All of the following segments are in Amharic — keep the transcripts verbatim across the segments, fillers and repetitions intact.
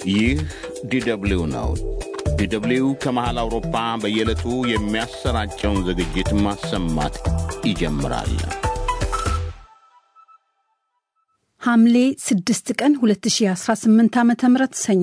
ይህ ዲደብሊው ነው። ዲደብሊው ከመሃል አውሮፓ በየዕለቱ የሚያሰራጨውን ዝግጅት ማሰማት ይጀምራል። ሐምሌ ስድስት ቀን ሁለት ሺህ አስራ ስምንት ዓመተ ምህረት ሰኞ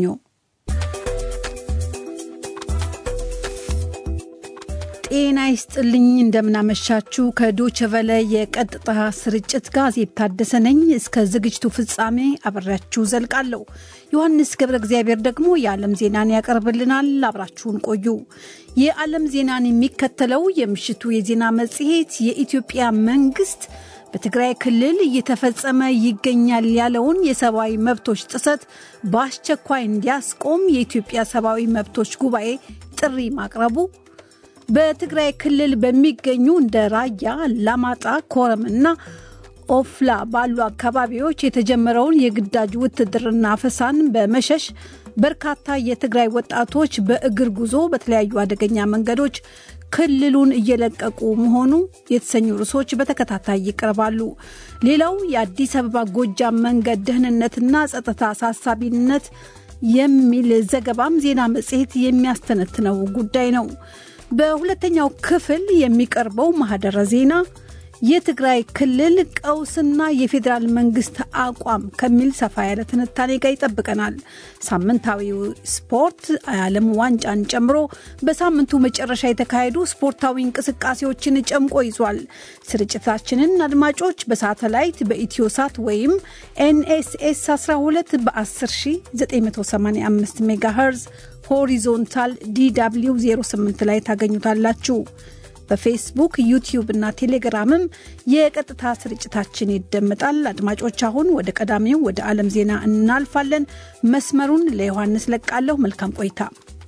ጤና ይስጥልኝ። እንደምናመሻችሁ ከዶቼ ቬለ የቀጥታ ስርጭት ጋር የታደሰ ነኝ። እስከ ዝግጅቱ ፍጻሜ አብራችሁ ዘልቃለሁ። ዮሐንስ ገብረ እግዚአብሔር ደግሞ የዓለም ዜናን ያቀርብልናል። አብራችሁን ቆዩ። የዓለም ዜናን የሚከተለው የምሽቱ የዜና መጽሔት የኢትዮጵያ መንግስት በትግራይ ክልል እየተፈጸመ ይገኛል ያለውን የሰብአዊ መብቶች ጥሰት በአስቸኳይ እንዲያስቆም የኢትዮጵያ ሰብአዊ መብቶች ጉባኤ ጥሪ ማቅረቡ፣ በትግራይ ክልል በሚገኙ እንደ ራያ፣ አላማጣ፣ ኮረምና ኦፍላ ባሉ አካባቢዎች የተጀመረውን የግዳጅ ውትድርና አፈሳን በመሸሽ በርካታ የትግራይ ወጣቶች በእግር ጉዞ በተለያዩ አደገኛ መንገዶች ክልሉን እየለቀቁ መሆኑ የተሰኙ ርዕሶች በተከታታይ ይቀርባሉ። ሌላው የአዲስ አበባ ጎጃም መንገድ ደህንነትና ጸጥታ አሳሳቢነት የሚል ዘገባም ዜና መጽሔት የሚያስተነትነው ጉዳይ ነው። በሁለተኛው ክፍል የሚቀርበው ማህደረ ዜና የትግራይ ክልል ቀውስና የፌዴራል መንግስት አቋም ከሚል ሰፋ ያለ ትንታኔ ጋር ይጠብቀናል። ሳምንታዊው ስፖርት ዓለም ዋንጫን ጨምሮ በሳምንቱ መጨረሻ የተካሄዱ ስፖርታዊ እንቅስቃሴዎችን ጨምቆ ይዟል። ስርጭታችንን አድማጮች በሳተላይት በኢትዮሳት ወይም ኤንኤስኤስ አስራ ሁለት በ1ዘጠኝ ሺህ ዘጠኝ መቶ ሰማንያ አምስት ሜጋሄርዝ ሆሪዞንታል ዲደብሊው ዜሮ ስምንት ላይ ታገኙታላችሁ። በፌስቡክ፣ ዩቲዩብ እና ቴሌግራምም የቀጥታ ስርጭታችን ይደመጣል። አድማጮች አሁን ወደ ቀዳሚው ወደ ዓለም ዜና እናልፋለን። መስመሩን ለዮሐንስ ለቃለሁ። መልካም ቆይታ።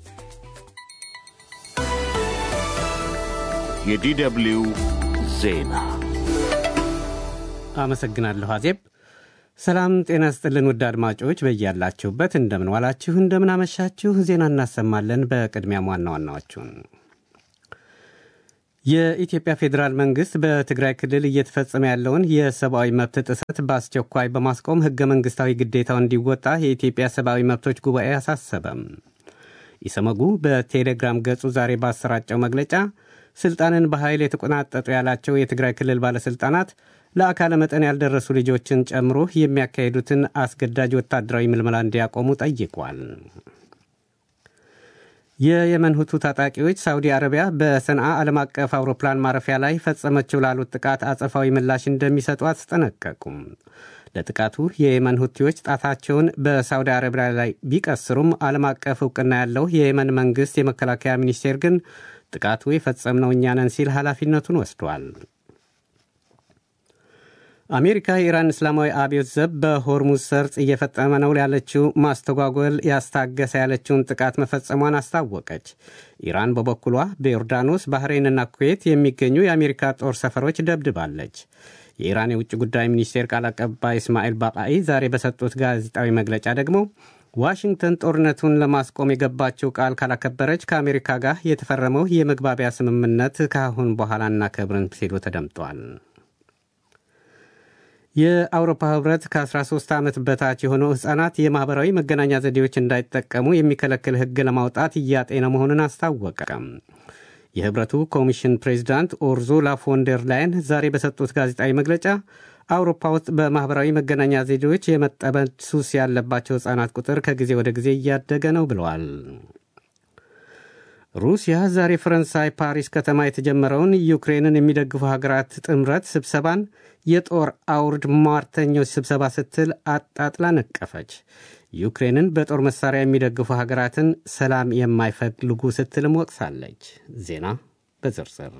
የዲደብሊው ዜና። አመሰግናለሁ አዜብ። ሰላም ጤና ይስጥልን ውድ አድማጮች በእያላችሁበት እንደምን ዋላችሁ፣ እንደምን አመሻችሁ። ዜና እናሰማለን። በቅድሚያ ዋና ዋናዎቹን የኢትዮጵያ ፌዴራል መንግስት በትግራይ ክልል እየተፈጸመ ያለውን የሰብአዊ መብት ጥሰት በአስቸኳይ በማስቆም ህገ መንግስታዊ ግዴታው እንዲወጣ የኢትዮጵያ ሰብአዊ መብቶች ጉባኤ አሳሰበም። ኢሰመጉ በቴሌግራም ገጹ ዛሬ ባሰራጨው መግለጫ ስልጣንን በኃይል የተቆናጠጡ ያላቸው የትግራይ ክልል ባለስልጣናት ለአካለ መጠን ያልደረሱ ልጆችን ጨምሮ የሚያካሂዱትን አስገዳጅ ወታደራዊ ምልመላ እንዲያቆሙ ጠይቋል። የየመን ሁቱ ታጣቂዎች ሳውዲ አረቢያ በሰንዓ ዓለም አቀፍ አውሮፕላን ማረፊያ ላይ ፈጸመችው ላሉት ጥቃት አጸፋዊ ምላሽ እንደሚሰጡ አስጠነቀቁም። ለጥቃቱ የየመን ሁቲዎች ጣታቸውን በሳውዲ አረቢያ ላይ ቢቀስሩም ዓለም አቀፍ እውቅና ያለው የየመን መንግስት የመከላከያ ሚኒስቴር ግን ጥቃቱ የፈጸምነው እኛ ነን ሲል ኃላፊነቱን ወስዷል። አሜሪካ የኢራን እስላማዊ አብዮት ዘብ በሆርሙዝ ሰርጥ እየፈጸመ ነው ያለችው ማስተጓጎል ያስታገሰ ያለችውን ጥቃት መፈጸሟን አስታወቀች። ኢራን በበኩሏ በዮርዳኖስ፣ ባህሬንና ኩዌት የሚገኙ የአሜሪካ ጦር ሰፈሮች ደብድባለች። የኢራን የውጭ ጉዳይ ሚኒስቴር ቃል አቀባይ እስማኤል ባቃኢ ዛሬ በሰጡት ጋዜጣዊ መግለጫ ደግሞ ዋሽንግተን ጦርነቱን ለማስቆም የገባችው ቃል ካላከበረች ከአሜሪካ ጋር የተፈረመው የመግባቢያ ስምምነት ከአሁን በኋላ እናከብርን ሲሉ ተደምጧል። የአውሮፓ ህብረት ከ13 ዓመት በታች የሆኑ ሕፃናት የማኅበራዊ መገናኛ ዘዴዎች እንዳይጠቀሙ የሚከለክል ሕግ ለማውጣት እያጤነ መሆኑን አስታወቀ። የህብረቱ ኮሚሽን ፕሬዚዳንት ኡርዙላ ፎንደር ላይን ዛሬ በሰጡት ጋዜጣዊ መግለጫ አውሮፓ ውስጥ በማኅበራዊ መገናኛ ዘዴዎች የመጠመድ ሱስ ያለባቸው ሕፃናት ቁጥር ከጊዜ ወደ ጊዜ እያደገ ነው ብለዋል። ሩሲያ ዛሬ ፈረንሳይ ፓሪስ ከተማ የተጀመረውን ዩክሬንን የሚደግፉ ሀገራት ጥምረት ስብሰባን የጦር አውርድ ሟርተኞች ስብሰባ ስትል አጣጥላ ነቀፈች። ዩክሬንን በጦር መሳሪያ የሚደግፉ ሀገራትን ሰላም የማይፈልጉ ስትልም ወቅሳለች። ዜና በዝርዝር።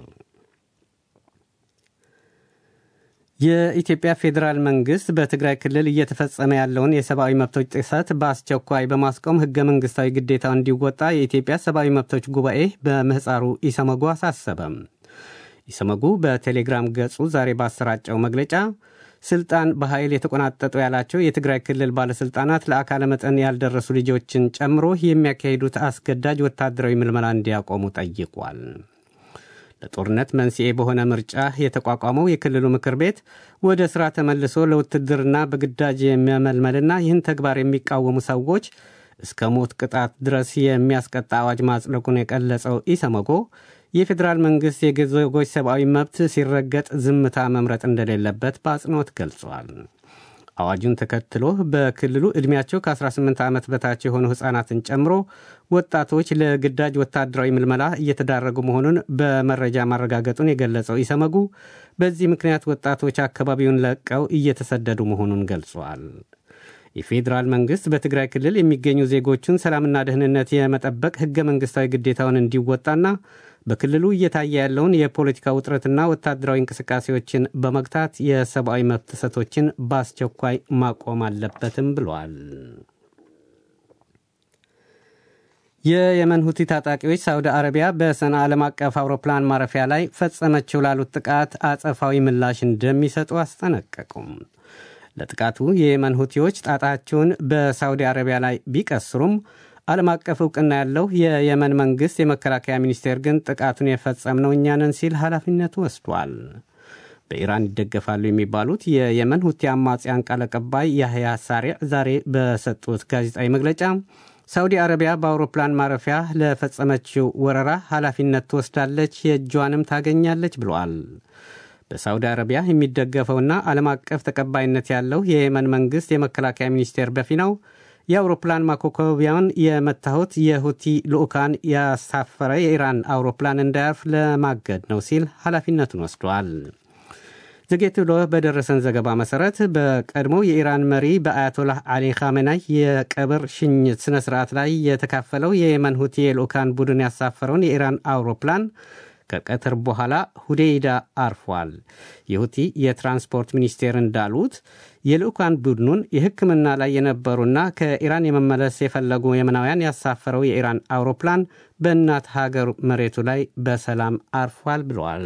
የኢትዮጵያ ፌዴራል መንግስት በትግራይ ክልል እየተፈጸመ ያለውን የሰብአዊ መብቶች ጥሰት በአስቸኳይ በማስቆም ህገ መንግስታዊ ግዴታው እንዲወጣ የኢትዮጵያ ሰብአዊ መብቶች ጉባኤ በምህፃሩ ኢሰመጉ አሳሰበም። ኢሰመጉ በቴሌግራም ገጹ ዛሬ ባሰራጨው መግለጫ ስልጣን በኃይል የተቆናጠጡ ያላቸው የትግራይ ክልል ባለስልጣናት ለአካለ መጠን ያልደረሱ ልጆችን ጨምሮ የሚያካሂዱት አስገዳጅ ወታደራዊ ምልመላ እንዲያቆሙ ጠይቋል። ለጦርነት መንስኤ በሆነ ምርጫ የተቋቋመው የክልሉ ምክር ቤት ወደ ሥራ ተመልሶ ለውትድርና በግዳጅ የሚያመልመልና ይህን ተግባር የሚቃወሙ ሰዎች እስከ ሞት ቅጣት ድረስ የሚያስቀጣ አዋጅ ማጽደቁን የገለጸው ኢሰመጎ የፌዴራል መንግሥት የዜጎች ሰብአዊ መብት ሲረገጥ ዝምታ መምረጥ እንደሌለበት በአጽንኦት ገልጿል። አዋጁን ተከትሎ በክልሉ ዕድሜያቸው ከ18 ዓመት በታች የሆኑ ሕፃናትን ጨምሮ ወጣቶች ለግዳጅ ወታደራዊ ምልመላ እየተዳረጉ መሆኑን በመረጃ ማረጋገጡን የገለጸው ኢሰመጉ በዚህ ምክንያት ወጣቶች አካባቢውን ለቀው እየተሰደዱ መሆኑን ገልጿል። የፌዴራል መንግሥት በትግራይ ክልል የሚገኙ ዜጎቹን ሰላምና ደህንነት የመጠበቅ ሕገ መንግሥታዊ ግዴታውን እንዲወጣና በክልሉ እየታየ ያለውን የፖለቲካ ውጥረትና ወታደራዊ እንቅስቃሴዎችን በመግታት የሰብአዊ መብት ጥሰቶችን በአስቸኳይ ማቆም አለበትም ብሏል። የየመን ሁቲ ታጣቂዎች ሳውዲ አረቢያ በሰንዓ ዓለም አቀፍ አውሮፕላን ማረፊያ ላይ ፈጸመችው ላሉት ጥቃት አጸፋዊ ምላሽ እንደሚሰጡ አስጠነቀቁም። ለጥቃቱ የየመን ሁቲዎች ጣጣቸውን በሳውዲ አረቢያ ላይ ቢቀስሩም ዓለም አቀፍ ዕውቅና ያለው የየመን መንግሥት የመከላከያ ሚኒስቴር ግን ጥቃቱን የፈጸምነው እኛ ነን ሲል ኃላፊነቱ ወስዷል። በኢራን ይደገፋሉ የሚባሉት የየመን ሁቲ አማጽያን ቃል አቀባይ ያህያ ሳሪዕ ዛሬ በሰጡት ጋዜጣዊ መግለጫ ሳውዲ አረቢያ በአውሮፕላን ማረፊያ ለፈጸመችው ወረራ ኃላፊነት ትወስዳለች፣ የእጇንም ታገኛለች ብለዋል። በሳውዲ አረቢያ የሚደገፈውና ዓለም አቀፍ ተቀባይነት ያለው የየመን መንግሥት የመከላከያ ሚኒስቴር በፊናው የአውሮፕላን ማኮኮቢያውን የመታሁት የሁቲ ልዑካን ያሳፈረ የኢራን አውሮፕላን እንዳያርፍ ለማገድ ነው ሲል ኃላፊነቱን ወስዷል። ዘጌት ብሎ በደረሰን ዘገባ መሠረት በቀድሞው የኢራን መሪ በአያቶላህ አሊ ኻሜናይ የቀብር ሽኝት ሥነ ሥርዓት ላይ የተካፈለው የየመን ሁቲ የልዑካን ቡድን ያሳፈረውን የኢራን አውሮፕላን ከቀትር በኋላ ሁዴይዳ አርፏል። የሁቲ የትራንስፖርት ሚኒስቴር እንዳሉት የልዑካን ቡድኑን የሕክምና ላይ የነበሩና ከኢራን የመመለስ የፈለጉ የመናውያን ያሳፈረው የኢራን አውሮፕላን በእናት ሀገር መሬቱ ላይ በሰላም አርፏል ብለዋል።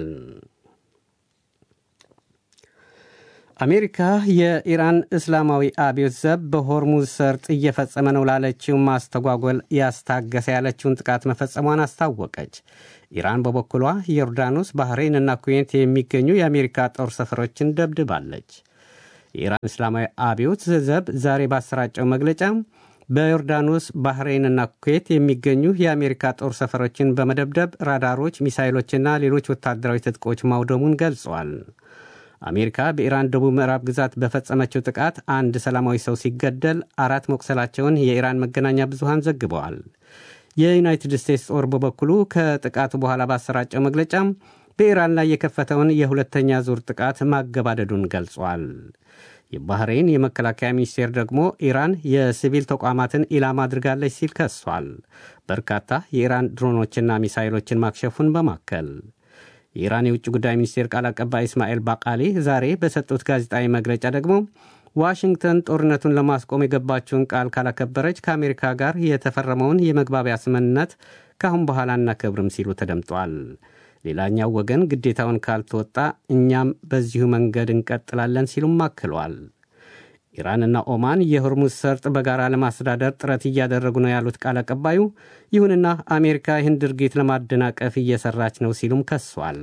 አሜሪካ የኢራን እስላማዊ አብዮት ዘብ በሆርሙዝ ሰርጥ እየፈጸመ ነው ላለችው ማስተጓጎል ያስታገሰ ያለችውን ጥቃት መፈጸሟን አስታወቀች። ኢራን በበኩሏ ዮርዳኖስ፣ ባህሬን እና ኩዌት የሚገኙ የአሜሪካ ጦር ሰፈሮችን ደብድባለች። የኢራን እስላማዊ አብዮት ዘብ ዛሬ ባሰራጨው መግለጫ በዮርዳኖስ፣ ባህሬን እና ኩዌት የሚገኙ የአሜሪካ ጦር ሰፈሮችን በመደብደብ ራዳሮች፣ ሚሳይሎችና ሌሎች ወታደራዊ ትጥቆች ማውደሙን ገልጿል። አሜሪካ በኢራን ደቡብ ምዕራብ ግዛት በፈጸመችው ጥቃት አንድ ሰላማዊ ሰው ሲገደል አራት መቁሰላቸውን የኢራን መገናኛ ብዙሃን ዘግበዋል። የዩናይትድ ስቴትስ ጦር በበኩሉ ከጥቃቱ በኋላ ባሰራጨው መግለጫ በኢራን ላይ የከፈተውን የሁለተኛ ዙር ጥቃት ማገባደዱን ገልጿል። የባህሬን የመከላከያ ሚኒስቴር ደግሞ ኢራን የሲቪል ተቋማትን ኢላማ አድርጋለች ሲል ከሷል። በርካታ የኢራን ድሮኖችና ሚሳይሎችን ማክሸፉን በማከል የኢራን የውጭ ጉዳይ ሚኒስቴር ቃል አቀባይ እስማኤል ባቃሊ ዛሬ በሰጡት ጋዜጣዊ መግለጫ ደግሞ ዋሽንግተን ጦርነቱን ለማስቆም የገባችውን ቃል ካላከበረች ከአሜሪካ ጋር የተፈረመውን የመግባቢያ ስምምነት ካሁን በኋላ እናከብርም ሲሉ ተደምጧል። ሌላኛው ወገን ግዴታውን ካልተወጣ እኛም በዚሁ መንገድ እንቀጥላለን ሲሉም አክሏል። ኢራንና ኦማን የሆርሙዝ ሰርጥ በጋራ ለማስተዳደር ጥረት እያደረጉ ነው ያሉት ቃል አቀባዩ፣ ይሁንና አሜሪካ ይህን ድርጊት ለማደናቀፍ እየሰራች ነው ሲሉም ከሷል።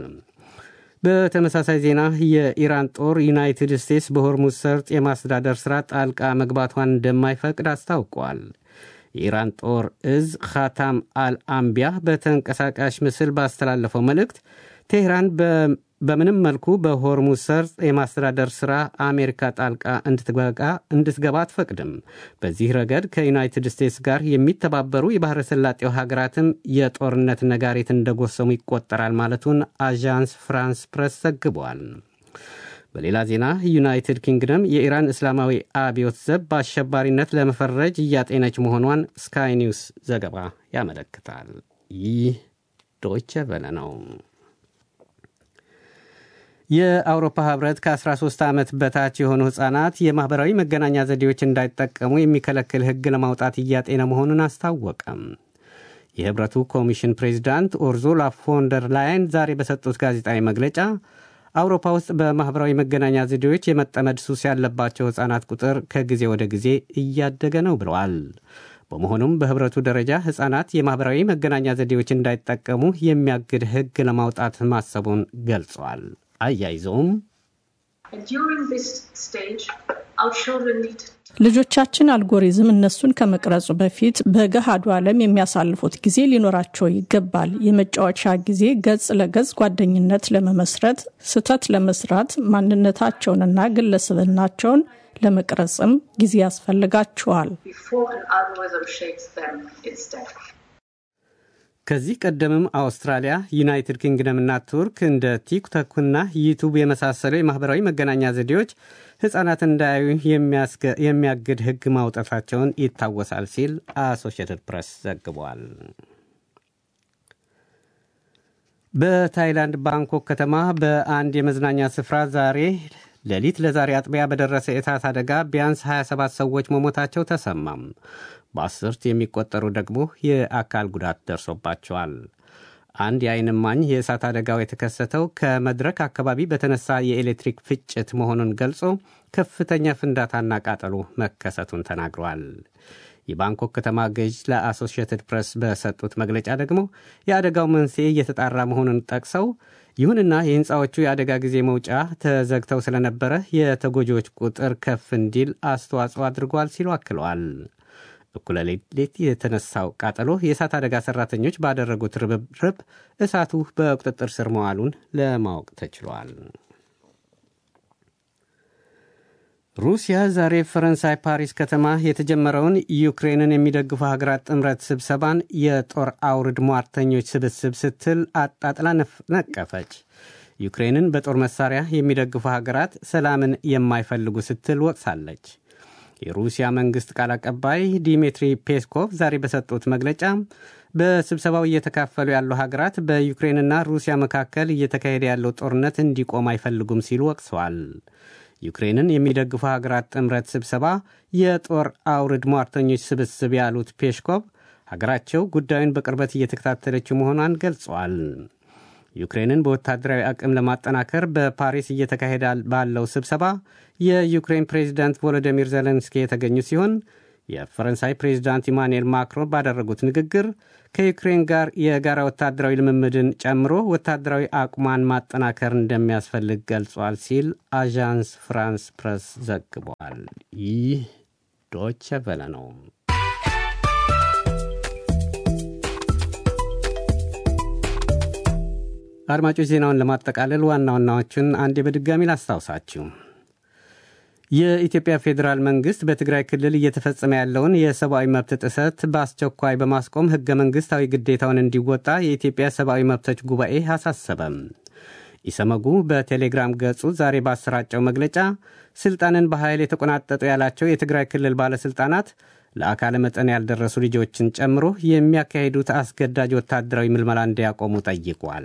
በተመሳሳይ ዜና የኢራን ጦር ዩናይትድ ስቴትስ በሆርሙዝ ሰርጥ የማስተዳደር ሥራ ጣልቃ መግባቷን እንደማይፈቅድ አስታውቋል። የኢራን ጦር እዝ ኻታም አልአንቢያ በተንቀሳቃሽ ምስል ባስተላለፈው መልእክት ቴህራን በምንም መልኩ በሆርሙዝ ሰርጥ የማስተዳደር ሥራ አሜሪካ ጣልቃ እንድትገባ አትፈቅድም። በዚህ ረገድ ከዩናይትድ ስቴትስ ጋር የሚተባበሩ የባሕረ ሰላጤው ሀገራትም የጦርነት ነጋሪት እንደጎሰሙ ይቆጠራል ማለቱን አዣንስ ፍራንስ ፕሬስ ዘግቧል። በሌላ ዜና ዩናይትድ ኪንግደም የኢራን እስላማዊ አብዮት ዘብ በአሸባሪነት ለመፈረጅ እያጤነች መሆኗን ስካይ ኒውስ ዘገባ ያመለክታል። ይህ ዶይቸ ቬለ ነው። የአውሮፓ ህብረት ከ13 ዓመት በታች የሆኑ ሕፃናት የማኅበራዊ መገናኛ ዘዴዎች እንዳይጠቀሙ የሚከለክል ሕግ ለማውጣት እያጤነ መሆኑን አስታወቀም። የህብረቱ ኮሚሽን ፕሬዚዳንት ኡርዙላ ፎንደር ላይን ዛሬ በሰጡት ጋዜጣዊ መግለጫ አውሮፓ ውስጥ በማኅበራዊ መገናኛ ዘዴዎች የመጠመድ ሱስ ያለባቸው ሕፃናት ቁጥር ከጊዜ ወደ ጊዜ እያደገ ነው ብለዋል። በመሆኑም በህብረቱ ደረጃ ሕፃናት የማኅበራዊ መገናኛ ዘዴዎች እንዳይጠቀሙ የሚያግድ ሕግ ለማውጣት ማሰቡን ገልጿል። አያይዘውም During this stage, our children need ልጆቻችን አልጎሪዝም እነሱን ከመቅረጹ በፊት በገሃዱ ዓለም የሚያሳልፉት ጊዜ ሊኖራቸው ይገባል። የመጫወቻ ጊዜ ገጽ ለገጽ ጓደኝነት ለመመስረት፣ ስተት ለመስራት፣ ማንነታቸውንና ግለሰብናቸውን ለመቅረጽም ጊዜ ያስፈልጋቸዋል። ከዚህ ቀደምም አውስትራሊያ፣ ዩናይትድ ኪንግደምና ቱርክ እንደ ቲክቶክና ዩቲዩብ የመሳሰሉ የማህበራዊ መገናኛ ዘዴዎች ህፃናት እንዳያዩ የሚያግድ ህግ ማውጣታቸውን ይታወሳል ሲል አሶሺየትድ ፕሬስ ዘግቧል። በታይላንድ ባንኮክ ከተማ በአንድ የመዝናኛ ስፍራ ዛሬ ሌሊት ለዛሬ አጥቢያ በደረሰ የእሳት አደጋ ቢያንስ ሃያ ሰባት ሰዎች መሞታቸው ተሰማም። በአስርት የሚቆጠሩ ደግሞ የአካል ጉዳት ደርሶባቸዋል። አንድ የዓይን እማኝ የእሳት አደጋው የተከሰተው ከመድረክ አካባቢ በተነሳ የኤሌክትሪክ ፍጭት መሆኑን ገልጾ ከፍተኛ ፍንዳታና ቃጠሎ መከሰቱን ተናግሯል። የባንኮክ ከተማ ገዥ ለአሶሺየትድ ፕሬስ በሰጡት መግለጫ ደግሞ የአደጋው መንስኤ እየተጣራ መሆኑን ጠቅሰው ይሁንና የህንፃዎቹ የአደጋ ጊዜ መውጫ ተዘግተው ስለነበረ የተጎጂዎች ቁጥር ከፍ እንዲል አስተዋጽኦ አድርጓል ሲሉ አክለዋል። እኩለ ሌሊት የተነሳው ቃጠሎ የእሳት አደጋ ሰራተኞች ባደረጉት ርብርብ እሳቱ በቁጥጥር ስር መዋሉን ለማወቅ ተችሏል። ሩሲያ ዛሬ ፈረንሳይ ፓሪስ ከተማ የተጀመረውን ዩክሬንን የሚደግፉ ሀገራት ጥምረት ስብሰባን የጦር አውርድ ሟርተኞች ስብስብ ስትል አጣጥላ ነቀፈች። ዩክሬንን በጦር መሳሪያ የሚደግፉ ሀገራት ሰላምን የማይፈልጉ ስትል ወቅሳለች። የሩሲያ መንግስት ቃል አቀባይ ዲሚትሪ ፔስኮቭ ዛሬ በሰጡት መግለጫ በስብሰባው እየተካፈሉ ያሉ ሀገራት በዩክሬንና ሩሲያ መካከል እየተካሄደ ያለው ጦርነት እንዲቆም አይፈልጉም ሲሉ ወቅሰዋል። ዩክሬንን የሚደግፉ ሀገራት ጥምረት ስብሰባ የጦር አውርድ ሟርተኞች ስብስብ ያሉት ፔስኮቭ ሀገራቸው ጉዳዩን በቅርበት እየተከታተለችው መሆኗን ገልጸዋል። ዩክሬንን በወታደራዊ አቅም ለማጠናከር በፓሪስ እየተካሄደ ባለው ስብሰባ የዩክሬን ፕሬዝዳንት ቮሎዲሚር ዜሌንስኪ የተገኙ ሲሆን የፈረንሳይ ፕሬዝዳንት ኢማኑኤል ማክሮን ባደረጉት ንግግር ከዩክሬን ጋር የጋራ ወታደራዊ ልምምድን ጨምሮ ወታደራዊ አቅሟን ማጠናከር እንደሚያስፈልግ ገልጿል ሲል አዣንስ ፍራንስ ፕሬስ ዘግቧል። ይህ ዶይቼ ቬለ ነው። አድማጮች ዜናውን ለማጠቃለል ዋና ዋናዎቹን አንዴ በድጋሚ ላስታውሳችሁ። የኢትዮጵያ ፌዴራል መንግስት በትግራይ ክልል እየተፈጸመ ያለውን የሰብአዊ መብት ጥሰት በአስቸኳይ በማስቆም ህገ መንግስታዊ ግዴታውን እንዲወጣ የኢትዮጵያ ሰብአዊ መብቶች ጉባኤ አሳሰበም። ኢሰመጉ በቴሌግራም ገጹ ዛሬ ባሰራጨው መግለጫ ስልጣንን በኃይል የተቆናጠጡ ያላቸው የትግራይ ክልል ባለስልጣናት ለአካለ መጠን ያልደረሱ ልጆችን ጨምሮ የሚያካሂዱት አስገዳጅ ወታደራዊ ምልመላ እንዲያቆሙ ጠይቋል።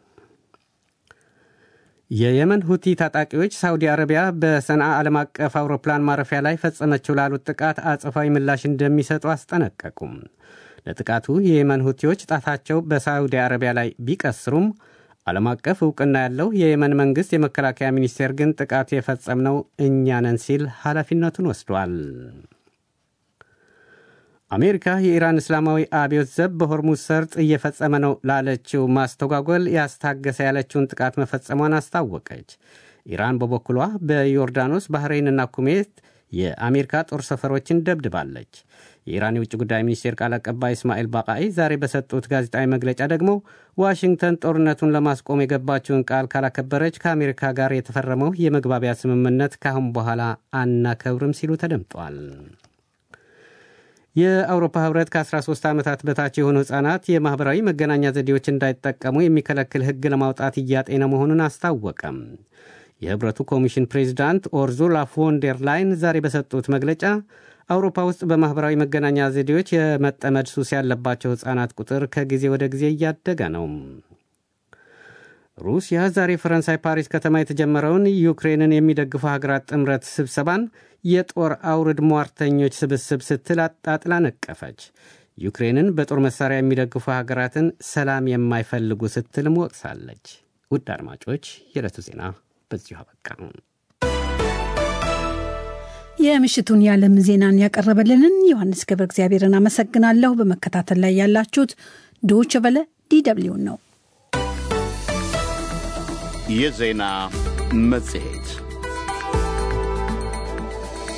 የየመን ሁቲ ታጣቂዎች ሳውዲ አረቢያ በሰንዓ ዓለም አቀፍ አውሮፕላን ማረፊያ ላይ ፈጸመችው ላሉት ጥቃት አጸፋዊ ምላሽ እንደሚሰጡ አስጠነቀቁም። ለጥቃቱ የየመን ሁቲዎች ጣታቸው በሳውዲ አረቢያ ላይ ቢቀስሩም ዓለም አቀፍ ዕውቅና ያለው የየመን መንግሥት የመከላከያ ሚኒስቴር ግን ጥቃቱ የፈጸምነው እኛ ነን ሲል ኃላፊነቱን ወስዷል። አሜሪካ የኢራን እስላማዊ አብዮት ዘብ በሆርሙዝ ሰርጥ እየፈጸመ ነው ላለችው ማስተጓጎል ያስታገሰ ያለችውን ጥቃት መፈጸሟን አስታወቀች። ኢራን በበኩሏ በዮርዳኖስ ባህሬንና ኩዌት የአሜሪካ ጦር ሰፈሮችን ደብድባለች። የኢራን የውጭ ጉዳይ ሚኒስቴር ቃል አቀባይ እስማኤል ባቃይ ዛሬ በሰጡት ጋዜጣዊ መግለጫ ደግሞ ዋሽንግተን ጦርነቱን ለማስቆም የገባችውን ቃል ካላከበረች ከአሜሪካ ጋር የተፈረመው የመግባቢያ ስምምነት ካሁን በኋላ አናከብርም ሲሉ ተደምጧል። የአውሮፓ ህብረት ከ13 ዓመታት በታች የሆኑ ህጻናት የማህበራዊ መገናኛ ዘዴዎች እንዳይጠቀሙ የሚከለክል ህግ ለማውጣት እያጤነ መሆኑን አስታወቀም። የህብረቱ ኮሚሽን ፕሬዝዳንት ኡርዙላ ፎን ደር ላይን ዛሬ በሰጡት መግለጫ አውሮፓ ውስጥ በማህበራዊ መገናኛ ዘዴዎች የመጠመድ ሱስ ያለባቸው ህጻናት ቁጥር ከጊዜ ወደ ጊዜ እያደገ ነው። ሩሲያ ዛሬ ፈረንሳይ ፓሪስ ከተማ የተጀመረውን ዩክሬንን የሚደግፉ ሀገራት ጥምረት ስብሰባን የጦር አውርድ ሟርተኞች ስብስብ ስትል አጣጥላ ነቀፈች። ዩክሬንን በጦር መሳሪያ የሚደግፉ ሀገራትን ሰላም የማይፈልጉ ስትልም ወቅሳለች። ውድ አድማጮች የዕለቱ ዜና በዚሁ አበቃ። የምሽቱን የዓለም ዜናን ያቀረበልንን ዮሐንስ ገብረ እግዚአብሔርን አመሰግናለሁ። በመከታተል ላይ ያላችሁት ዶይቼ ቬለ ዲ ደብልዩ ነው። የዜና መጽሔት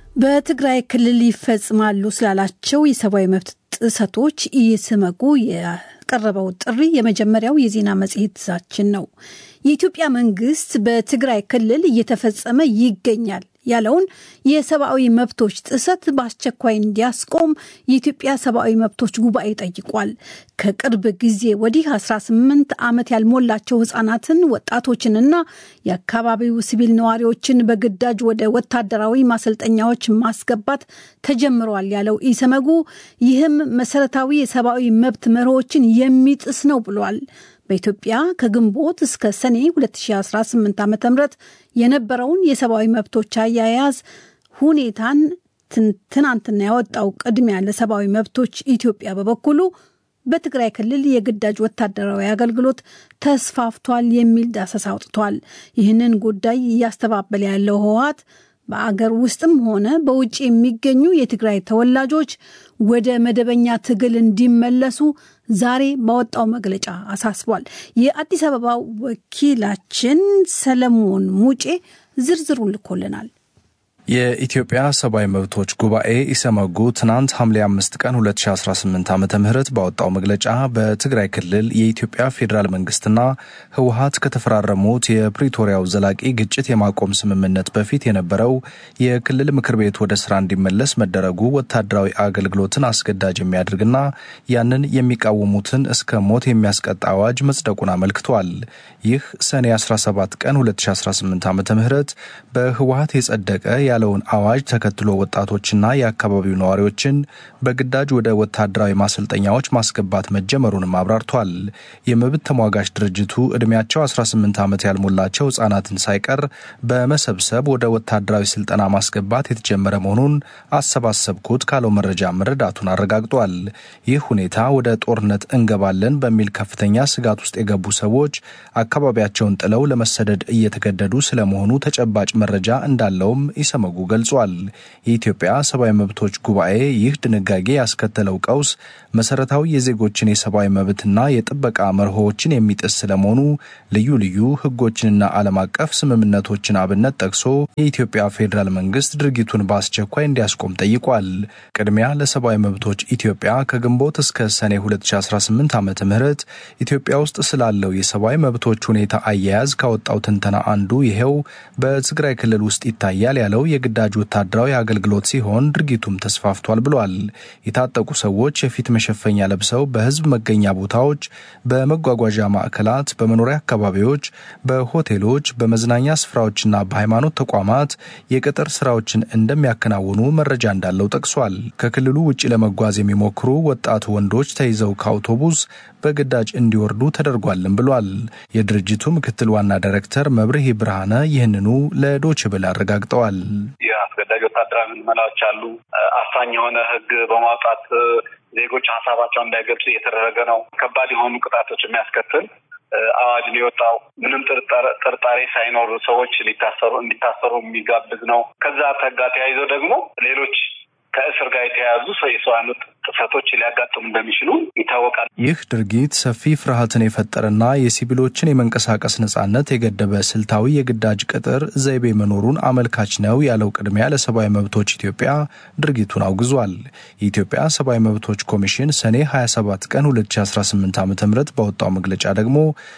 በትግራይ ክልል ይፈጽማሉ ስላላቸው የሰብአዊ መብት ጥሰቶች ኢሰመጉ ያቀረበው ጥሪ የመጀመሪያው የዜና መጽሔታችን ነው። የኢትዮጵያ መንግስት በትግራይ ክልል እየተፈጸመ ይገኛል ያለውን የሰብአዊ መብቶች ጥሰት በአስቸኳይ እንዲያስቆም የኢትዮጵያ ሰብአዊ መብቶች ጉባኤ ጠይቋል። ከቅርብ ጊዜ ወዲህ አስራ ስምንት ዓመት ያልሞላቸው ህጻናትን፣ ወጣቶችንና የአካባቢው ሲቪል ነዋሪዎችን በግዳጅ ወደ ወታደራዊ ማሰልጠኛዎች ማስገባት ተጀምሯል ያለው ኢሰመጉ ይህም መሰረታዊ የሰብአዊ መብት መርሆችን የሚጥስ ነው ብሏል። በኢትዮጵያ ከግንቦት እስከ ሰኔ ሁለት ሺህ አስራ ስምንት ዓ.ም የነበረውን የሰብአዊ መብቶች አያያዝ ሁኔታን ትናንትና ያወጣው ቅድሚያ ለሰብአዊ መብቶች ኢትዮጵያ በበኩሉ በትግራይ ክልል የግዳጅ ወታደራዊ አገልግሎት ተስፋፍቷል የሚል ዳሰሳ አውጥቷል። ይህንን ጉዳይ እያስተባበለ ያለው ህወሓት በአገር ውስጥም ሆነ በውጭ የሚገኙ የትግራይ ተወላጆች ወደ መደበኛ ትግል እንዲመለሱ ዛሬ ባወጣው መግለጫ አሳስቧል። የአዲስ አበባ ወኪላችን ሰለሞን ሙጬ ዝርዝሩን ልኮልናል። የኢትዮጵያ ሰብአዊ መብቶች ጉባኤ ኢሰመጉ ትናንት ሐምሌ አምስት ቀን ሁለት ሺህ አስራ ስምንት ዓመተ ምህረት ባወጣው መግለጫ በትግራይ ክልል የኢትዮጵያ ፌዴራል መንግስትና ህወሓት ከተፈራረሙት የፕሪቶሪያው ዘላቂ ግጭት የማቆም ስምምነት በፊት የነበረው የክልል ምክር ቤት ወደ ስራ እንዲመለስ መደረጉ ወታደራዊ አገልግሎትን አስገዳጅ የሚያደርግና ያንን የሚቃወሙትን እስከ ሞት የሚያስቀጣ አዋጅ መጽደቁን አመልክቷል። ይህ ሰኔ አስራ ሰባት ቀን ሁለት ሺህ አስራ ስምንት ዓመተ ምህረት በህወሓት የጸደቀ ያለውን አዋጅ ተከትሎ ወጣቶችና የአካባቢው ነዋሪዎችን በግዳጅ ወደ ወታደራዊ ማሰልጠኛዎች ማስገባት መጀመሩንም አብራርቷል። የመብት ተሟጋች ድርጅቱ እድሜያቸው አስራ ስምንት ዓመት ያልሞላቸው ህጻናትን ሳይቀር በመሰብሰብ ወደ ወታደራዊ ስልጠና ማስገባት የተጀመረ መሆኑን አሰባሰብኩት ካለው መረጃ መረዳቱን አረጋግጧል። ይህ ሁኔታ ወደ ጦርነት እንገባለን በሚል ከፍተኛ ስጋት ውስጥ የገቡ ሰዎች አካባቢያቸውን ጥለው ለመሰደድ እየተገደዱ ስለመሆኑ ተጨባጭ መረጃ እንዳለውም ኢሰመጉ ገልጿል። የኢትዮጵያ ሰብአዊ መብቶች ጉባኤ ይህ ድንጋጌ ያስከተለው ቀውስ መሰረታዊ የዜጎችን የሰብአዊ መብትና የጥበቃ መርሆችን የሚጥስ ስለመሆኑ ልዩ ልዩ ህጎችንና ዓለም አቀፍ ስምምነቶችን አብነት ጠቅሶ የኢትዮጵያ ፌዴራል መንግስት ድርጊቱን በአስቸኳይ እንዲያስቆም ጠይቋል። ቅድሚያ ለሰብአዊ መብቶች ኢትዮጵያ ከግንቦት እስከ ሰኔ ሁለት ሺህ አስራ ስምንት ዓመተ ምህረት ኢትዮጵያ ውስጥ ስላለው የሰብአዊ መብቶች ሁኔታ አያያዝ ካወጣው ትንተና አንዱ ይሄው በትግራይ ክልል ውስጥ ይታያል ያለው የግዳጅ ወታደራዊ አገልግሎት ሲሆን ድርጊቱም ተስፋፍቷል ብሏል። የታጠቁ ሰዎች የፊት መሸፈኛ ለብሰው በህዝብ መገኛ ቦታዎች፣ በመጓጓዣ ማዕከላት፣ በመኖሪያ አካባቢዎች፣ በሆቴሎች፣ በመዝናኛ ስፍራዎችና በሃይማኖት ተቋማት የቅጥር ስራዎችን እንደሚያከናውኑ መረጃ እንዳለው ጠቅሷል። ከክልሉ ውጪ ለመጓዝ የሚሞክሩ ወጣት ወንዶች ተይዘው ከአውቶቡስ በግዳጅ እንዲወርዱ ተደርጓልም ብሏል። የድርጅቱ ምክትል ዋና ዳይሬክተር መብርሂ ብርሃነ ይህንኑ ለዶይቼ ቬለ አረጋግጠዋል። የአስገዳጅ ወታደራዊ ምልመላዎች አሉ። አፋኝ የሆነ ህግ በማውጣት ዜጎች ሀሳባቸውን እንዳይገልጹ እየተደረገ ነው። ከባድ የሆኑ ቅጣቶች የሚያስከትል አዋጅ ሊወጣው ምንም ጥርጣሬ ሳይኖር ሰዎች ሊታሰሩ እንዲታሰሩ የሚጋብዝ ነው። ከዛ ተጋ ተያይዞ ደግሞ ሌሎች ከእስር ጋር የተያያዙ የሰብአዊ ጥሰቶች ሊያጋጥሙ እንደሚችሉ ይታወቃል። ይህ ድርጊት ሰፊ ፍርሃትን የፈጠረና የሲቪሎችን የመንቀሳቀስ ነጻነት የገደበ ስልታዊ የግዳጅ ቅጥር ዘይቤ መኖሩን አመልካች ነው ያለው ቅድሚያ ለሰብአዊ መብቶች ኢትዮጵያ ድርጊቱን አውግዟል። የኢትዮጵያ ሰብአዊ መብቶች ኮሚሽን ሰኔ ሀያ ሰባት ቀን ሁለት ሺህ አስራ ስምንት ዓመተ ምህረት ባወጣው መግለጫ ደግሞ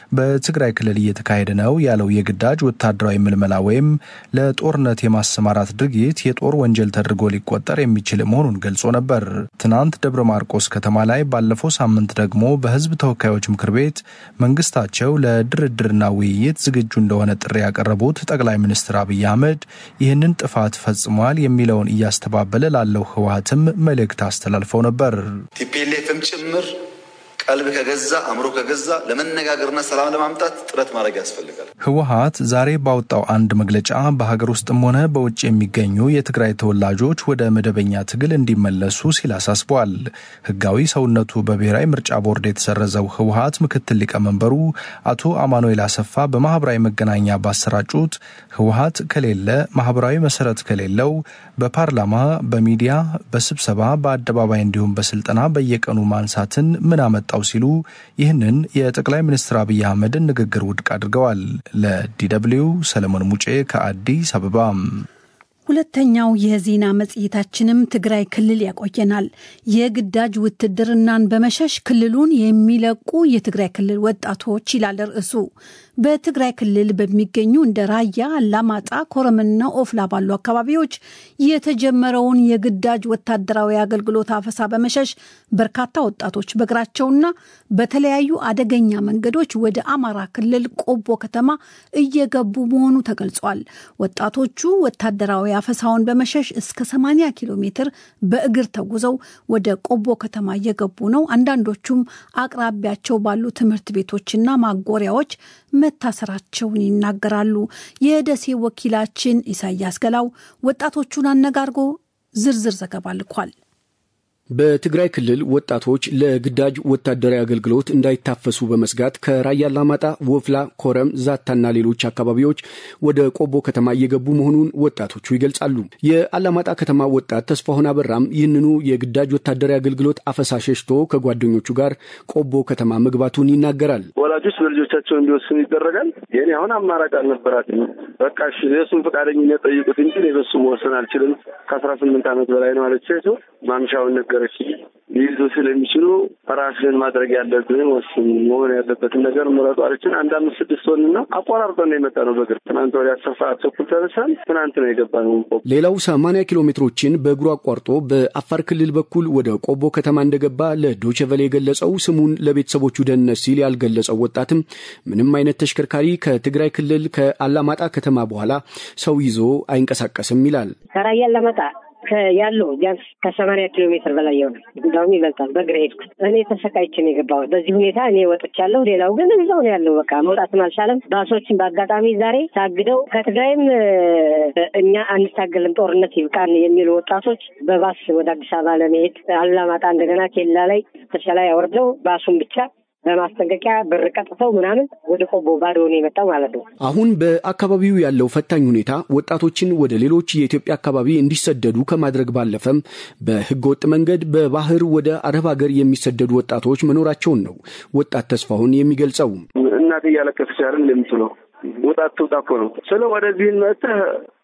በትግራይ ክልል እየተካሄደ ነው ያለው የግዳጅ ወታደራዊ ምልመላ ወይም ለጦርነት የማሰማራት ድርጊት የጦር ወንጀል ተደርጎ ሊቆጠር የሚችል መሆኑን ገልጾ ነበር። ትናንት ደብረ ማርቆስ ከተማ ላይ ባለፈው ሳምንት ደግሞ በህዝብ ተወካዮች ምክር ቤት መንግስታቸው ለድርድርና ውይይት ዝግጁ እንደሆነ ጥሪ ያቀረቡት ጠቅላይ ሚኒስትር አብይ አህመድ ይህንን ጥፋት ፈጽሟል የሚለውን እያስተባበለ ላለው ህወሓትም መልእክት አስተላልፈው ነበር። ቲፒኤልኤፍም ጭምር ቀልብ ከገዛ አምሮ ከገዛ ለመነጋገርና ሰላም ለማምጣት ጥረት ማድረግ ያስፈልጋል። ህወሓት ዛሬ ባወጣው አንድ መግለጫ በሀገር ውስጥም ሆነ በውጭ የሚገኙ የትግራይ ተወላጆች ወደ መደበኛ ትግል እንዲመለሱ ሲል አሳስቧል። ህጋዊ ሰውነቱ በብሔራዊ ምርጫ ቦርድ የተሰረዘው ህወሓት ምክትል ሊቀመንበሩ አቶ አማኑኤል አሰፋ በማህበራዊ መገናኛ ባሰራጩት ህወሓት ከሌለ ማህበራዊ መሰረት ከሌለው በፓርላማ፣ በሚዲያ፣ በስብሰባ፣ በአደባባይ እንዲሁም በስልጠና በየቀኑ ማንሳትን ምን አመጣ ሲሉ ይህንን የጠቅላይ ሚኒስትር አብይ አህመድን ንግግር ውድቅ አድርገዋል። ለዲደብሊው ሰለሞን ሙጬ ከአዲስ አበባ። ሁለተኛው የዜና መጽሔታችንም ትግራይ ክልል ያቆየናል። የግዳጅ ውትድርናን በመሸሽ ክልሉን የሚለቁ የትግራይ ክልል ወጣቶች ይላል ርዕሱ። በትግራይ ክልል በሚገኙ እንደ ራያ፣ አላማጣ፣ ኮረምና ኦፍላ ባሉ አካባቢዎች የተጀመረውን የግዳጅ ወታደራዊ አገልግሎት አፈሳ በመሸሽ በርካታ ወጣቶች በእግራቸውና በተለያዩ አደገኛ መንገዶች ወደ አማራ ክልል ቆቦ ከተማ እየገቡ መሆኑ ተገልጿል። ወጣቶቹ ወታደራዊ አፈሳውን በመሸሽ እስከ ሰማንያ ኪሎ ሜትር በእግር ተጉዘው ወደ ቆቦ ከተማ እየገቡ ነው። አንዳንዶቹም አቅራቢያቸው ባሉ ትምህርት ቤቶችና ማጎሪያዎች መታሰራቸውን ይናገራሉ። የደሴ ወኪላችን ኢሳያስ ገላው ወጣቶቹን አነጋርጎ ዝርዝር ዘገባ ልኳል። በትግራይ ክልል ወጣቶች ለግዳጅ ወታደራዊ አገልግሎት እንዳይታፈሱ በመስጋት ከራያ አላማጣ፣ ወፍላ፣ ኮረም፣ ዛታና ሌሎች አካባቢዎች ወደ ቆቦ ከተማ እየገቡ መሆኑን ወጣቶቹ ይገልጻሉ። የአላማጣ ከተማ ወጣት ተስፋሁን አበራም ይህንኑ የግዳጅ ወታደራዊ አገልግሎት አፈሳ ሸሽቶ ከጓደኞቹ ጋር ቆቦ ከተማ መግባቱን ይናገራል። ወላጆች በልጆቻቸው እንዲወስኑ ይደረጋል። የኔ አሁን አማራጭ አልነበራትም። በቃ እሺ የሱን ፈቃደኝነት ጠይቁት እንጂ በሱ መወሰን አልችልም። ከአስራ ስምንት ዓመት በላይ ነው አለቻቸው። ማምሻውን ነገረች። ሊይዙ ስለሚችሉ ራስህን ማድረግ ያለብህን ወስን፣ መሆን ያለበትን ነገር ምረጡ አለችን። አንድ አምስት ስድስት ሆንና አቋራርጠን ነው የመጣ ነው በእግር። ትናንት ወዲያ አስር ሰዓት ተኩል ተነሳን። ትናንት ነው የገባ ነው። ሌላው ሰማንያ ኪሎ ሜትሮችን በእግሩ አቋርጦ በአፋር ክልል በኩል ወደ ቆቦ ከተማ እንደገባ ለዶቼ ቬለ የገለጸው ስሙን ለቤተሰቦቹ ደህንነት ሲል ያልገለጸው ወጣትም ምንም አይነት ተሽከርካሪ ከትግራይ ክልል ከአላማጣ ከተማ በኋላ ሰው ይዞ አይንቀሳቀስም ይላል። ከራያ አላማጣ ያለው ቢያንስ ከሰማንያ ኪሎ ሜትር በላይ ይሆናል። እንደውም ይበልጣል። በእግሬ ሄድኩት። እኔ ተሰቃይቼ ነው የገባሁት። በዚህ ሁኔታ እኔ ወጥቻለሁ። ሌላው ግን እዛው ነው ያለው። በቃ መውጣትም አልቻለም። ባሶችን በአጋጣሚ ዛሬ ታግደው ከትግራይም እኛ አንታገልም ጦርነት ይብቃን የሚሉ ወጣቶች በባስ ወደ አዲስ አበባ ለመሄድ አላማጣ እንደገና ኬላ ላይ ተሻላይ ያወርደው ባሱን ብቻ በማስጠንቀቂያ ብር ቀጥተው ምናምን ወደ ቆቦ ባዶ ነው የመጣው ማለት ነው። አሁን በአካባቢው ያለው ፈታኝ ሁኔታ ወጣቶችን ወደ ሌሎች የኢትዮጵያ አካባቢ እንዲሰደዱ ከማድረግ ባለፈም በህገወጥ መንገድ በባህር ወደ አረብ ሀገር የሚሰደዱ ወጣቶች መኖራቸውን ነው ወጣት ተስፋሁን የሚገልጸው። እናት እያለቀሰች አይደል እንደምትለው ወጣት ተውጣቆ ነው ስለ ወደዚህ መጥተህ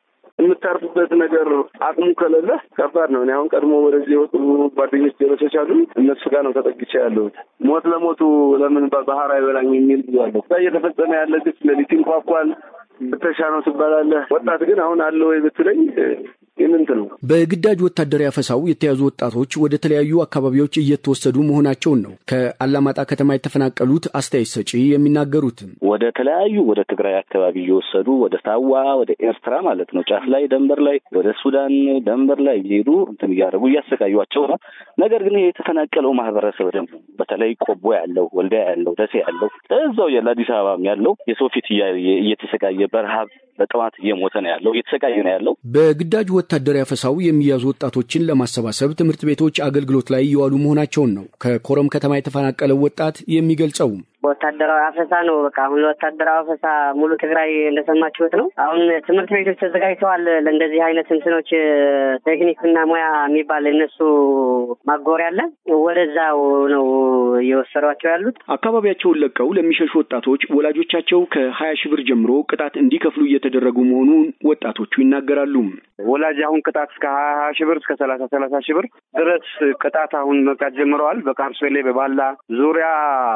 የምታርፍበት ነገር አቅሙ ከሌለ ከባድ ነው። እኔ አሁን ቀድሞ ወደዚህ የወጡ ጓደኞች ደረሶች አሉ። እነሱ ጋር ነው ተጠግቼ ያለሁት። ሞት ለሞቱ ለምን ባህር አይበላኝ የሚል ያለው እየተፈጸመ ያለ ግፍ ሌሊት ይንኳኳል። ብተሻ ነው ትባላለህ። ወጣት ግን አሁን አለ ወይ ብትለኝ የምንት ነው። በግዳጅ ወታደራዊ አፈሳው የተያዙ ወጣቶች ወደ ተለያዩ አካባቢዎች እየተወሰዱ መሆናቸውን ነው ከአላማጣ ከተማ የተፈናቀሉት አስተያየት ሰጪ የሚናገሩት። ወደ ተለያዩ ወደ ትግራይ አካባቢ እየወሰዱ ወደ ታዋ ወደ ኤርትራ ማለት ነው ጫፍ ላይ ደንበር ላይ ወደ ሱዳን ደንበር ላይ እየሄዱ እንትን እያደረጉ እያሰቃዩቸው ነው። ነገር ግን የተፈናቀለው ማህበረሰብ ደግሞ በተለይ ቆቦ ያለው ወልዲያ ያለው ደሴ ያለው እዛው የአዲስ አበባ ያለው የሰው ፊት እየተሰቃየ በረሃብ በጥማት እየሞተ ነው ያለው እየተሰቃየ ነው ያለው። በግዳጅ ወታደራዊ አፈሳው የሚያዙ ወጣቶችን ለማሰባሰብ ትምህርት ቤቶች አገልግሎት ላይ እየዋሉ መሆናቸውን ነው ከኮረም ከተማ የተፈናቀለው ወጣት የሚገልጸው። ወታደራዊ አፈሳ ነው። በቃ አሁን ወታደራዊ አፈሳ ሙሉ ትግራይ እንደሰማችሁት ነው። አሁን ትምህርት ቤቶች ተዘጋጅተዋል ለእንደዚህ አይነት እንትኖች ቴክኒክና ሙያ የሚባል እነሱ ማጎሪያ አለ። ወደዛው ነው እየወሰዷቸው ያሉት። አካባቢያቸውን ለቀው ለሚሸሹ ወጣቶች ወላጆቻቸው ከሀያ ሺህ ብር ጀምሮ ቅጣት እንዲከፍሉ እየተደረጉ መሆኑን ወጣቶቹ ይናገራሉ። ወላጅ አሁን ቅጣት እስከ ሀያ ሺህ ብር እስከ ሰላሳ ሰላሳ ሺህ ብር ድረስ ቅጣት አሁን መቅጣት ጀምረዋል። በካርሶሌ በባላ ዙሪያ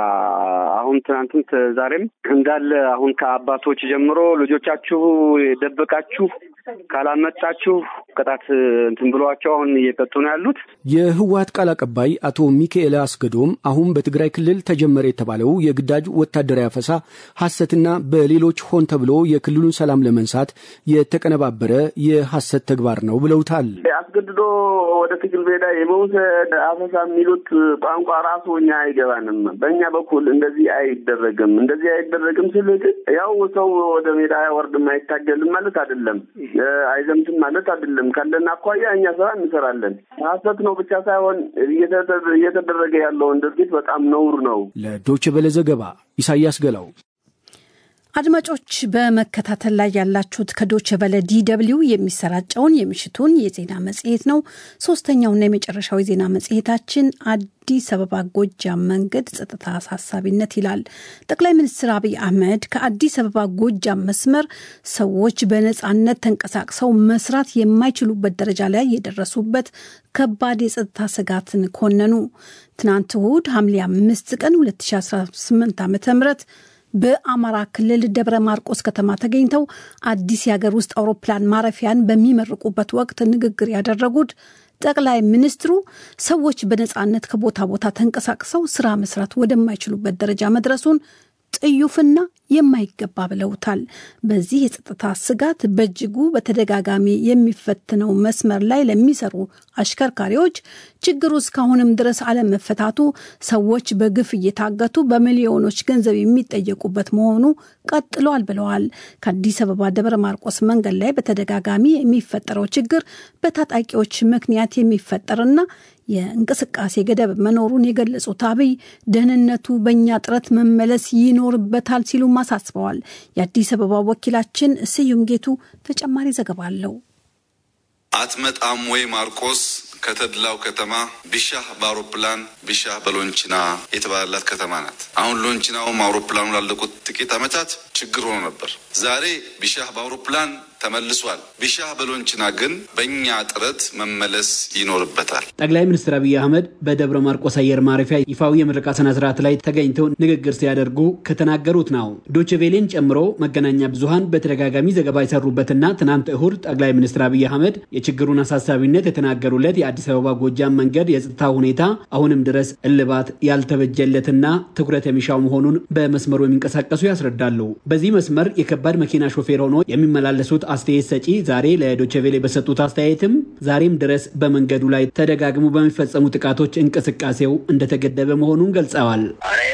አሁን ትናንትም ዛሬም እንዳለ አሁን ከአባቶች ጀምሮ ልጆቻችሁ ደበቃችሁ ካላመጣችሁ ቅጣት እንትን ብሏቸው አሁን እየቀጡ ነው ያሉት። የህወሓት ቃል አቀባይ አቶ ሚካኤል አስገዶም አሁን በትግራይ ክልል ተጀመረ የተባለው የግዳጅ ወታደራዊ አፈሳ ሐሰትና በሌሎች ሆን ተብሎ የክልሉን ሰላም ለመንሳት የተቀነባበረ የሐሰት ተግባር ነው ብለውታል። አስገድዶ ወደ ትግል ሜዳ የመውሰድ አፈሳ የሚሉት ቋንቋ ራሱ እኛ አይገባንም። በእኛ በኩል እንደዚህ አይደረግም እንደዚህ አይደረግም ስልክ ያው ሰው ወደ ሜዳ አይወርድም አይታገልም ማለት አይደለም፣ አይዘምትም ማለት አይደለም። ካለና አኳያ እኛ ስራ እንሰራለን። ሐሰት ነው ብቻ ሳይሆን እየተደረገ ያለው ድርጊት በጣም ነውር ነው። ለዶቼ ቬለ ዘገባ ኢሳያስ ገላው። አድማጮች በመከታተል ላይ ያላችሁት ከዶቼ ቬለ ዲደብሊው የሚሰራጨውን የምሽቱን የዜና መጽሔት ነው። ሶስተኛውና የመጨረሻው የዜና መጽሔታችን አዲስ አበባ ጎጃም መንገድ ጸጥታ አሳሳቢነት ይላል። ጠቅላይ ሚኒስትር አብይ አህመድ ከአዲስ አበባ ጎጃም መስመር ሰዎች በነጻነት ተንቀሳቅሰው መስራት የማይችሉበት ደረጃ ላይ የደረሱበት ከባድ የጸጥታ ስጋትን ኮነኑ። ትናንት እሁድ ሐምሌ አምስት ቀን ሁለት ሺህ አስራ ስምንት ዓ.ም በአማራ ክልል ደብረ ማርቆስ ከተማ ተገኝተው አዲስ የሀገር ውስጥ አውሮፕላን ማረፊያን በሚመርቁበት ወቅት ንግግር ያደረጉት ጠቅላይ ሚኒስትሩ ሰዎች በነጻነት ከቦታ ቦታ ተንቀሳቅሰው ስራ መስራት ወደማይችሉበት ደረጃ መድረሱን ጥዩፍና የማይገባ ብለውታል። በዚህ የጸጥታ ስጋት በእጅጉ በተደጋጋሚ የሚፈትነው መስመር ላይ ለሚሰሩ አሽከርካሪዎች ችግሩ እስካሁንም ድረስ አለመፈታቱ ሰዎች በግፍ እየታገቱ በሚሊዮኖች ገንዘብ የሚጠየቁበት መሆኑ ቀጥሏል ብለዋል። ከአዲስ አበባ ደብረ ማርቆስ መንገድ ላይ በተደጋጋሚ የሚፈጠረው ችግር በታጣቂዎች ምክንያት የሚፈጠርና የእንቅስቃሴ ገደብ መኖሩን የገለጹት አብይ ደህንነቱ በእኛ ጥረት መመለስ ይኖርበታል ሲሉ አሳስበዋል። የአዲስ አበባ ወኪላችን ስዩም ጌቱ ተጨማሪ ዘገባ አለው። አትመጣም ወይ ማርቆስ ከተድላው ከተማ ቢሻህ በአውሮፕላን ቢሻህ በሎንቺና የተባለላት ከተማ ናት። አሁን ሎንቺናውም አውሮፕላኑ ላለቁት ጥቂት ዓመታት ችግር ሆኖ ነበር። ዛሬ ቢሻህ በአውሮፕላን ተመልሷል። ቢሻህ በሎንቺና ግን በእኛ ጥረት መመለስ ይኖርበታል። ጠቅላይ ሚኒስትር አብይ አህመድ በደብረ ማርቆስ አየር ማረፊያ ይፋዊ የምረቃ ስነ ስርዓት ላይ ተገኝተው ንግግር ሲያደርጉ ከተናገሩት ነው። ዶቼ ቬሌን ጨምሮ መገናኛ ብዙሃን በተደጋጋሚ ዘገባ የሰሩበትና ትናንት እሁድ ጠቅላይ ሚኒስትር አብይ አህመድ የችግሩን አሳሳቢነት የተናገሩለት የአዲስ አበባ ጎጃም መንገድ የጸጥታ ሁኔታ አሁንም ድረስ እልባት ያልተበጀለትና ትኩረት የሚሻው መሆኑን በመስመሩ የሚንቀሳቀሱ ያስረዳሉ። በዚህ መስመር የከባድ መኪና ሾፌር ሆኖ የሚመላለሱት አስተያየት ሰጪ ዛሬ ለዶቼ ቬለ በሰጡት አስተያየትም ዛሬም ድረስ በመንገዱ ላይ ተደጋግሞ በሚፈጸሙ ጥቃቶች እንቅስቃሴው እንደተገደበ መሆኑን ገልጸዋል።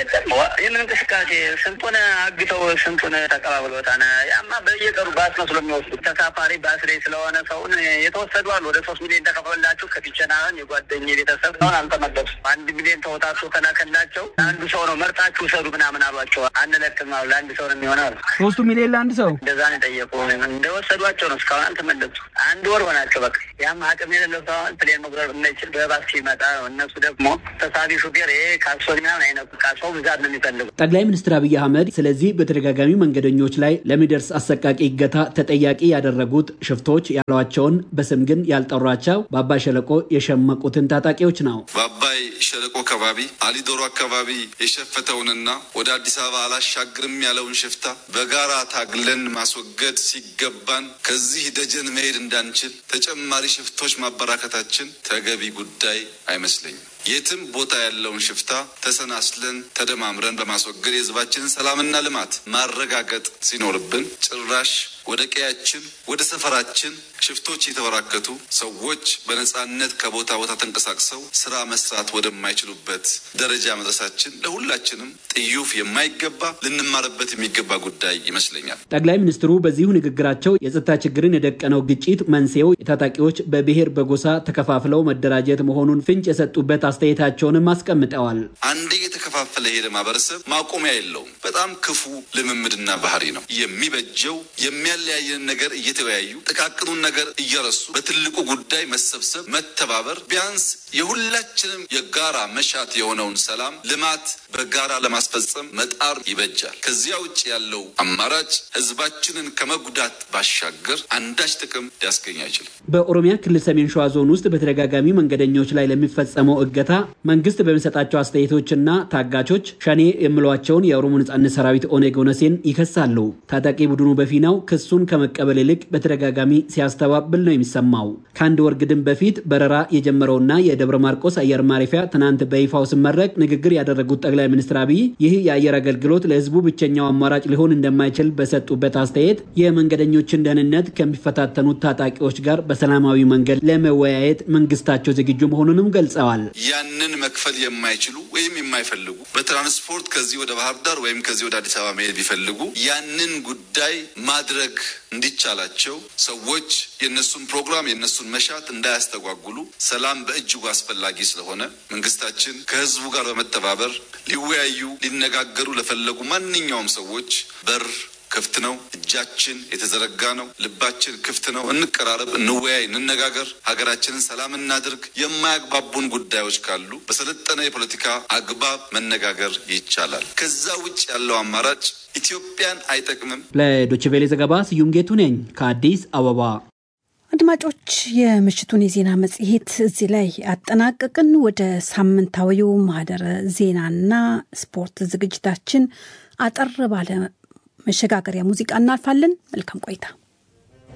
ይህንን እንቅስቃሴ ስንቱን አግተው ስንቱን ተቀባብሎታል። ያማ በየቀሩ ባስ መስሎ የሚወስዱት ተሳፋሪ ባስ ላይ ስለሆነ ሰውን የተወሰዱ አሉ። ወደ ሶስት ሚሊዮን ተከፈላችሁ ከፊቸናን የጓደኛዬ ቤተሰብ ነው አልተመለሱ አንድ ሚሊዮን ተወጣጡ ተላከላቸው። አንዱ ሰው ነው መርጣችሁ ሰዱ ምናምን አሏቸው። አንለቅም አሉ። ለአንድ ሰው ነው የሚሆነው ሶስት ሚሊዮን ለአንድ ሰው እንደዛ ነው ጠየቁ። እንደወሰዷቸው ነው እስካሁን አልተመለሱ። አንድ ወር ሆናቸው። በቃ ያም አቅም የሌለው ሰው ፕሌን መጉረር እንደይችል በባስ ሲመጣ እነሱ ደግሞ ተሳቢ ሹፌር ይሄ ካሶኛ አይነቱ ካሶ ብዛት ነው የሚፈልጉ። ጠቅላይ ሚኒስትር አብይ አህመድ ስለዚህ በተደጋጋሚ መንገደኞች ላይ ለሚደርስ አሰቃቂ እገታ ተጠያቂ ያደረጉት ሽፍቶች ያሏቸውን በስም ግን ያልጠሯቸው በአባይ ሸለቆ የሸመቁትን ታጣቂዎች ነው። በአባይ ሸለቆ አካባቢ አሊዶሮ አካባቢ የሸፈተውንና ወደ አዲስ አበባ አላሻግርም ያለውን ሽፍታ በጋራ ታግለን ማስወገድ ሲገባን ከዚህ ደጀን መሄድ እንዳንችል ተጨማሪ ሽፍቶች ማበራከታችን ተገቢ ጉዳይ አይመስለኝም። የትም ቦታ ያለውን ሽፍታ ተሰናስለን ተደማምረን በማስወገድ የህዝባችንን ሰላምና ልማት ማረጋገጥ ሲኖርብን ጭራሽ ወደ ቀያችን ወደ ሰፈራችን ሽፍቶች የተበራከቱ ሰዎች በነጻነት ከቦታ ቦታ ተንቀሳቅሰው ስራ መስራት ወደማይችሉበት ደረጃ መድረሳችን ለሁላችንም ጥዩፍ የማይገባ ልንማርበት የሚገባ ጉዳይ ይመስለኛል። ጠቅላይ ሚኒስትሩ በዚሁ ንግግራቸው የጸጥታ ችግርን የደቀነው ግጭት መንስኤው የታጣቂዎች በብሔር በጎሳ ተከፋፍለው መደራጀት መሆኑን ፍንጭ የሰጡበት አስተያየታቸውንም አስቀምጠዋል። አንዴ የተከፋፈለ ሄደ ማህበረሰብ ማቆሚያ የለውም። በጣም ክፉ ልምምድና ባህሪ ነው። የሚበጀው የሚያለያየን ነገር እየተወያዩ ጥቃቅኑን ነገር እየረሱ በትልቁ ጉዳይ መሰብሰብ መተባበር ቢያንስ የሁላችንም የጋራ መሻት የሆነውን ሰላም ልማት በጋራ ለማስፈጸም መጣር ይበጃል። ከዚያ ውጭ ያለው አማራጭ ህዝባችንን ከመጉዳት ባሻገር አንዳች ጥቅም ሊያስገኝ አይችልም። በኦሮሚያ ክልል ሰሜን ሸዋ ዞን ውስጥ በተደጋጋሚ መንገደኞች ላይ ለሚፈጸመው እገታ መንግስት በሚሰጣቸው አስተያየቶችና ታጋቾች ሸኔ የሚሏቸውን የኦሮሞ ነጻነት ሰራዊት ኦነግ ኦነሴን ይከሳሉ። ታጣቂ ቡድኑ በፊናው ክሱን ከመቀበል ይልቅ በተደጋጋሚ ሲያስተባብል ነው የሚሰማው። ከአንድ ወር ግድም በፊት በረራ የጀመረውና የደብረ ማርቆስ አየር ማረፊያ ትናንት በይፋው ሲመረቅ ንግግር ያደረጉት ጠቅላይ ሚኒስትር አብይ ይህ የአየር አገልግሎት ለህዝቡ ብቸኛው አማራጭ ሊሆን እንደማይችል በሰጡበት አስተያየት የመንገደኞችን ደህንነት ከሚፈታተኑት ታጣቂዎች ጋር በሰላማዊ መንገድ ለመወያየት መንግስታቸው ዝግጁ መሆኑንም ገልጸዋል። ያንን መክፈል የማይችሉ ወይም የማይፈልጉ በትራንስፖርት ከዚህ ወደ ባህር ዳር ወይም ከዚህ ወደ አዲስ አበባ መሄድ ቢፈልጉ ያንን ጉዳይ ማድረግ እንዲቻላቸው ሰዎች የነሱን ፕሮግራም የነሱን መሻት እንዳያስተጓጉሉ ሰላም በእጅጉ አስፈላጊ ስለሆነ መንግስታችን ከህዝቡ ጋር በመተባበር ሊወያዩ ሊነጋገሩ ለፈለጉ ማንኛውም ሰዎች በር ክፍት ነው። እጃችን የተዘረጋ ነው። ልባችን ክፍት ነው። እንቀራረብ፣ እንወያይ፣ እንነጋገር፣ ሀገራችንን ሰላም እናድርግ። የማያግባቡን ጉዳዮች ካሉ በሰለጠነ የፖለቲካ አግባብ መነጋገር ይቻላል። ከዛ ውጭ ያለው አማራጭ ኢትዮጵያን አይጠቅምም። ለዶይቼ ቬለ ዘገባ ስዩም ጌቱ ነኝ ከአዲስ አበባ። አድማጮች የምሽቱን የዜና መጽሔት እዚህ ላይ አጠናቀቅን። ወደ ሳምንታዊው ማህደረ ዜናና ስፖርት ዝግጅታችን አጠር ባለ መሸጋገሪያ ሙዚቃ እናልፋለን። መልካም ቆይታ።